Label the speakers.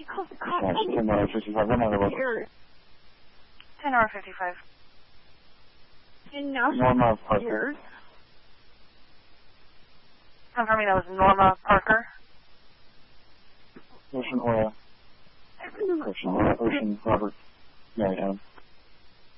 Speaker 1: 10 hour 55, then I will.
Speaker 2: 10 hour 55.
Speaker 3: And now
Speaker 1: Norma
Speaker 3: she's
Speaker 1: Parker.
Speaker 3: here.
Speaker 2: Confirming that was Norma Parker.
Speaker 1: Ocean Oil. Ocean Robert. Mary Ann.